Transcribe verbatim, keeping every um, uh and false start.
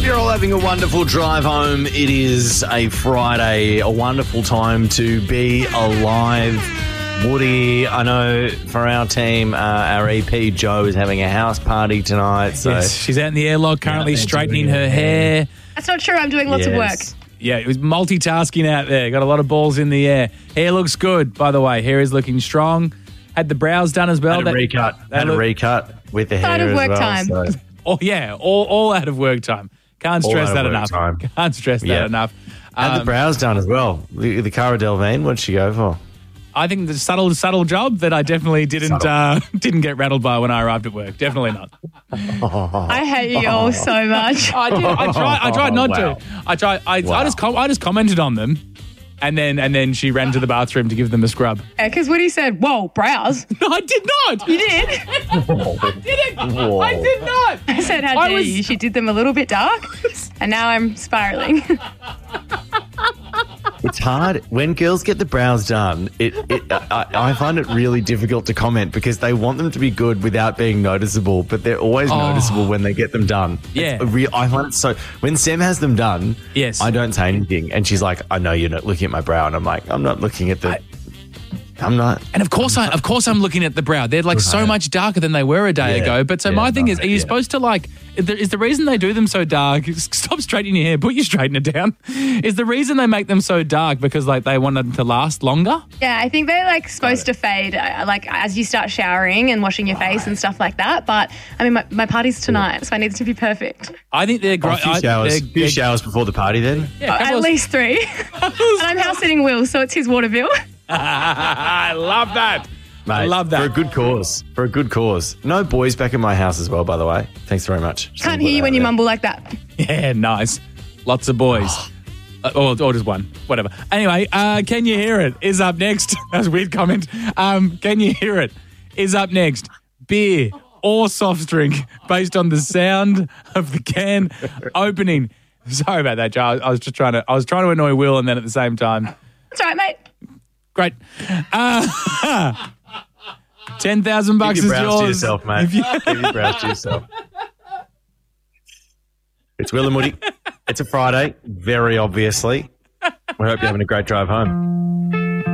you're all having a wonderful drive home. It is a Friday, a wonderful time to be alive. Woody, I know for our team, uh, our E P Jo is having a house party tonight. So yes, she's out in the airlock currently yeah, straightening her hair. That's not true. I'm doing lots yes. of work. Yeah, it was multitasking out there. Got a lot of balls in the air. Hair looks good, by the way. Hair is looking strong. Had the brows done as well. Had a That- recut. that Had a look- recut with the hair Out of as work well. time. So. Oh, yeah, all, all out of work time. Can't All stress out of that work enough. time. Can't stress that Yeah. enough. Had the Um, brows done as well. The, the Cara Delevingne, what'd she go for? I think the subtle, subtle job that I definitely didn't Subtle. uh, didn't get rattled by when I arrived at work. Definitely not. I hate you all so much. I did. I tried. I tried not Wow. to. I tried. I, Wow. I just. Com- I just commented on them, and then and then she ran to the bathroom to give them a scrub. Because Woody said, whoa, brows. No, I did not. You did. I didn't. Whoa. I did not. I said, how I dare was- you? She did them a little bit dark, and now I'm spiraling. It's hard when girls get the brows done. It, it I, I find it really difficult to comment because they want them to be good without being noticeable, but they're always Oh. noticeable when they get them done. Yeah. It's a real, I find it so. When Sam has them done, Yes. I don't say anything, and she's like, "I know you're not looking at my brow," and I'm like, "I'm not looking at the." I, I'm not. And of course, I of course I'm looking at the brow. They're like so Right. much darker than they were a day Yeah. ago. But so Yeah, my thing no, is, are you yeah. supposed to like? Is the, is the reason they do them so dark? Stop straightening your hair. Put your straightener down. Is the reason they make them so dark because like they want them to last longer? Yeah, I think they're like supposed to fade uh, like as you start showering and washing your face and stuff like that. But I mean, my, my party's tonight, so I need it to be perfect. I think they're A great. few showers. They're, few they're, showers before the party, then. yeah, a couple At of- least three. And I'm house sitting Will, so it's his water bill. I love that. I Mate, love that. For a good cause. For a good cause. No boys back in my house as well, by the way. Thanks very much. Just Can't wanna put hear you that when out you there. mumble like that. Yeah, nice. Lots of boys. Uh, or, or just one. Whatever. Anyway, uh, Can You Hear It is up next. That was a weird comment. Um, Can You Hear It is up next. Beer or soft drink based on the sound of the can opening. Sorry about that, Joe. I was just trying to I was trying to annoy Will and then at the same time. That's all right, mate. Great. Uh, ten thousand bucks Keep is your brows yours. to yourself, mate. If you- Keep your brows to yourself. It's Will and Woody. It's a Friday, very obviously. We hope you're having a great drive home.